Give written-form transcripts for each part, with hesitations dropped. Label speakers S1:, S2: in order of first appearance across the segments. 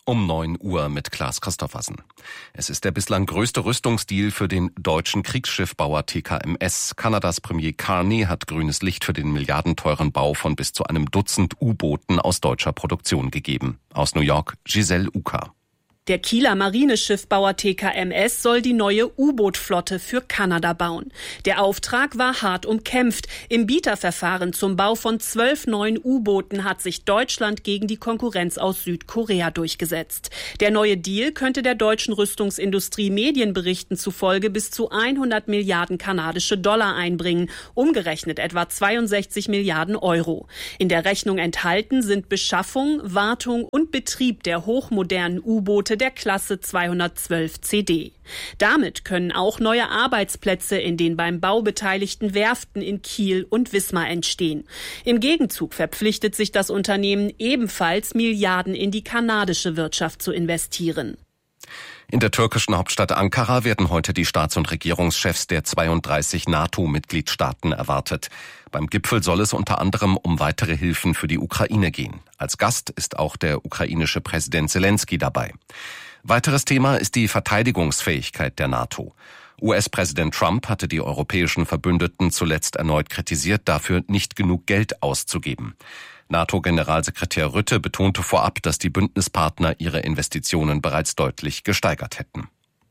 S1: Um 9 Uhr mit Klaas Christoffersen. Es ist der bislang größte Rüstungsdeal für den deutschen Kriegsschiffbauer TKMS. Kanadas Premier Carney hat grünes Licht für den milliardenteuren Bau von bis zu einem Dutzend U-Booten aus deutscher Produktion gegeben. Aus New York, Giselle Uka.
S2: Der Kieler Marineschiffbauer TKMS soll die neue U-Boot-Flotte für Kanada bauen. Der Auftrag war hart umkämpft. Im Bieterverfahren zum Bau von 12 neuen U-Booten hat sich Deutschland gegen die Konkurrenz aus Südkorea durchgesetzt. Der neue Deal könnte der deutschen Rüstungsindustrie Medienberichten zufolge bis zu 100 Milliarden kanadische Dollar einbringen, umgerechnet etwa 62 Milliarden Euro. In der Rechnung enthalten sind Beschaffung, Wartung und Betrieb der hochmodernen U-Boote der Klasse 212 CD. Damit können auch neue Arbeitsplätze in den beim Bau beteiligten Werften in Kiel und Wismar entstehen. Im Gegenzug verpflichtet sich das Unternehmen ebenfalls, Milliarden in die kanadische Wirtschaft zu investieren.
S1: In der türkischen Hauptstadt Ankara werden heute die Staats- und Regierungschefs der 32 NATO-Mitgliedstaaten erwartet. Beim Gipfel soll es unter anderem um weitere Hilfen für die Ukraine gehen. Als Gast ist auch der ukrainische Präsident Selenskyj dabei. Weiteres Thema ist die Verteidigungsfähigkeit der NATO. US-Präsident Trump hatte die europäischen Verbündeten zuletzt erneut kritisiert, dafür nicht genug Geld auszugeben. NATO-Generalsekretär Rutte betonte vorab, dass die Bündnispartner ihre Investitionen bereits deutlich gesteigert hätten.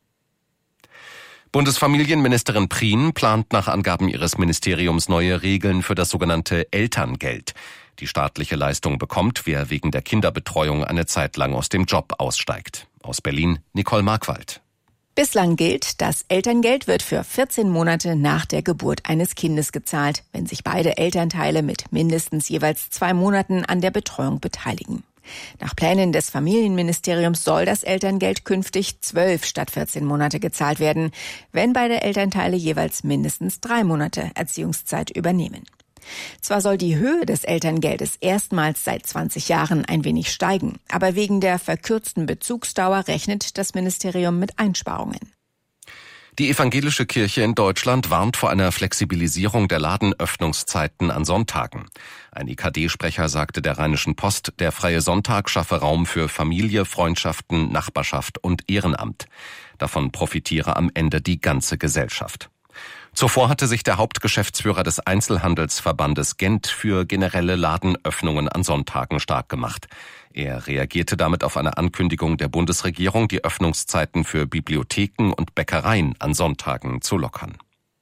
S1: Bundesfamilienministerin Prien plant nach Angaben ihres Ministeriums neue Regeln für das sogenannte Elterngeld. Die staatliche Leistung bekommt, wer wegen der Kinderbetreuung eine Zeit lang aus dem Job aussteigt. Aus Berlin, Nicole Markwald.
S3: Bislang gilt, das Elterngeld wird für 14 Monate nach der Geburt eines Kindes gezahlt, wenn sich beide Elternteile mit mindestens jeweils 2 Monaten an der Betreuung beteiligen. Nach Plänen des Familienministeriums soll das Elterngeld künftig 12 statt 14 Monate gezahlt werden, wenn beide Elternteile jeweils mindestens 3 Monate Erziehungszeit übernehmen. Zwar soll die Höhe des Elterngeldes erstmals seit 20 Jahren ein wenig steigen, aber wegen der verkürzten Bezugsdauer rechnet das Ministerium mit Einsparungen.
S1: Die evangelische Kirche in Deutschland warnt vor einer Flexibilisierung der Ladenöffnungszeiten an Sonntagen. Ein IKD-Sprecher sagte der Rheinischen Post, der freie Sonntag schaffe Raum für Familie, Freundschaften, Nachbarschaft und Ehrenamt. Davon profitiere am Ende die ganze Gesellschaft. Zuvor hatte sich der Hauptgeschäftsführer des Einzelhandelsverbandes Gent für generelle Ladenöffnungen an Sonntagen stark gemacht. Er reagierte damit auf eine Ankündigung der Bundesregierung, die Öffnungszeiten für Bibliotheken und Bäckereien an Sonntagen zu lockern.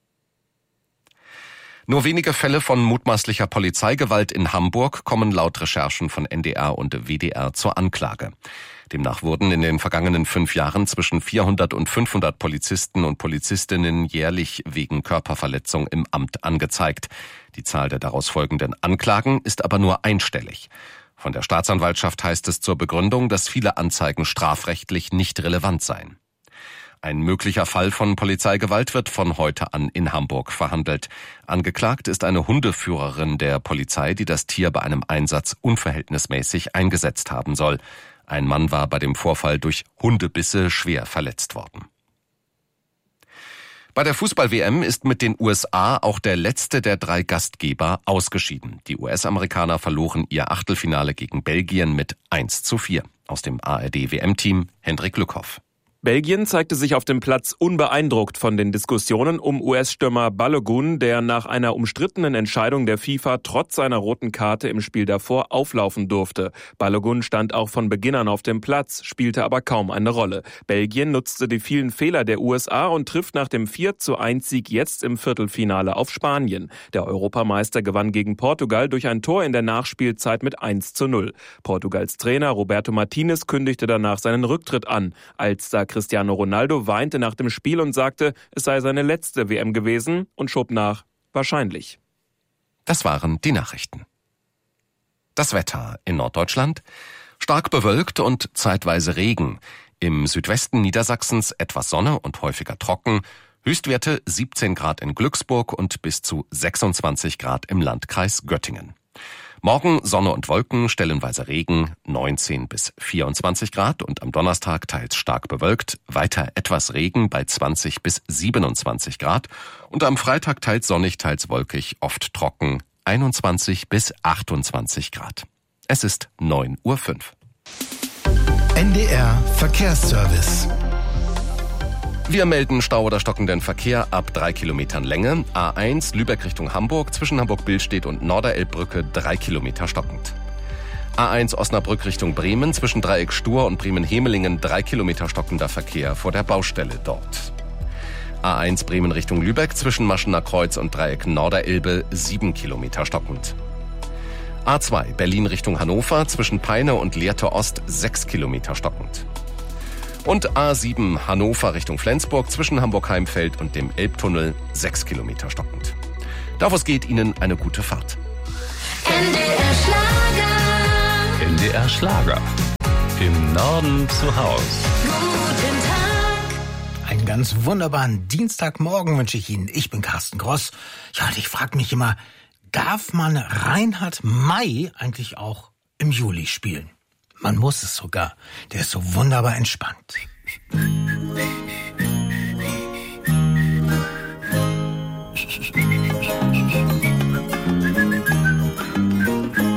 S1: Nur wenige Fälle von mutmaßlicher Polizeigewalt in Hamburg kommen laut Recherchen von NDR und WDR zur Anklage. Demnach wurden in den vergangenen 5 Jahren zwischen 400 und 500 Polizisten und Polizistinnen jährlich wegen Körperverletzung im Amt angezeigt. Die Zahl der daraus folgenden Anklagen ist aber nur einstellig. Von der Staatsanwaltschaft heißt es zur Begründung, dass viele Anzeigen strafrechtlich nicht relevant seien. Ein möglicher Fall von Polizeigewalt wird von heute an in Hamburg verhandelt. Angeklagt ist eine Hundeführerin der Polizei, die das Tier bei einem Einsatz unverhältnismäßig eingesetzt haben soll. Ein Mann war bei dem Vorfall durch Hundebisse schwer verletzt worden. Bei der Fußball-WM ist mit den USA auch der letzte der 3 Gastgeber ausgeschieden. Die US-Amerikaner verloren ihr Achtelfinale gegen Belgien mit 1:4. Aus dem ARD-WM-Team Hendrik Lückhoff.
S4: Belgien zeigte sich auf dem Platz unbeeindruckt von den Diskussionen um US-Stürmer Balogun, der nach einer umstrittenen Entscheidung der FIFA trotz seiner roten Karte im Spiel davor auflaufen durfte. Balogun stand auch von Beginn an auf dem Platz, spielte aber kaum eine Rolle. Belgien nutzte die vielen Fehler der USA und trifft nach dem 4:1-Sieg jetzt im Viertelfinale auf Spanien. Der Europameister gewann gegen Portugal durch ein Tor in der Nachspielzeit mit 1:0. Portugals Trainer Roberto Martinez kündigte danach seinen Rücktritt an. Als Cristiano Ronaldo weinte nach dem Spiel und sagte, es sei seine letzte WM gewesen und schob nach, wahrscheinlich.
S1: Das waren die Nachrichten. Das Wetter in Norddeutschland: stark bewölkt und zeitweise Regen. Im Südwesten Niedersachsens etwas Sonne und häufiger trocken. Höchstwerte 17 Grad in Glücksburg und bis zu 26 Grad im Landkreis Göttingen. Morgen Sonne und Wolken, stellenweise Regen, 19 bis 24 Grad und am Donnerstag teils stark bewölkt, weiter etwas Regen bei 20 bis 27 Grad und am Freitag teils sonnig, teils wolkig, oft trocken, 21 bis 28 Grad. Es ist 9:05 Uhr.
S5: NDR Verkehrsservice.
S1: Wir melden Stau oder stockenden Verkehr ab 3 Kilometern Länge. A1 Lübeck Richtung Hamburg, zwischen Hamburg-Billstedt und Norderelbbrücke 3 Kilometer stockend. A1 Osnabrück Richtung Bremen, zwischen Dreieck Stur und Bremen-Hemelingen 3 Kilometer stockender Verkehr vor der Baustelle dort. A1 Bremen Richtung Lübeck, zwischen Maschener Kreuz und Dreieck Norderelbe 7 Kilometer stockend. A2 Berlin Richtung Hannover, zwischen Peine und Lehrte Ost 6 Kilometer stockend. Und A7 Hannover Richtung Flensburg, zwischen Hamburg-Heimfeld und dem Elbtunnel 6 Kilometer stockend. Daraus geht Ihnen eine gute Fahrt.
S6: NDR Schlager.
S7: NDR Schlager. Im Norden zu Haus.
S6: Guten Tag.
S5: Einen ganz wunderbaren Dienstagmorgen wünsche ich Ihnen. Ich bin Carsten Gross. Ja, und ich frage mich immer, darf man Reinhard May eigentlich auch im Juli spielen? Man muss es sogar. Der ist so wunderbar entspannt.